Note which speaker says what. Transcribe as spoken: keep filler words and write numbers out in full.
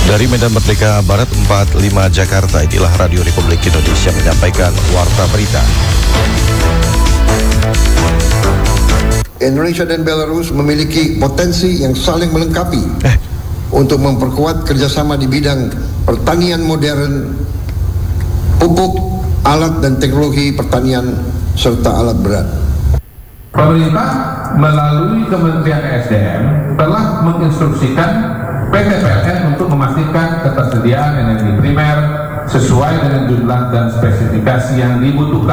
Speaker 1: Dari Medan Merdeka Barat empat puluh lima Jakarta, inilah Radio Republik Indonesia menyampaikan Warta Berita.
Speaker 2: Indonesia dan Belarus memiliki potensi yang saling melengkapi
Speaker 1: Eh.
Speaker 2: untuk memperkuat kerjasama di bidang pertanian modern, pupuk, alat dan teknologi pertanian, serta alat berat.
Speaker 3: Pemerintah melalui Kementerian S D M telah menginstruksikan P T P L N untuk memastikan ketersediaan energi primer sesuai dengan jumlah dan spesifikasi yang dibutuhkan.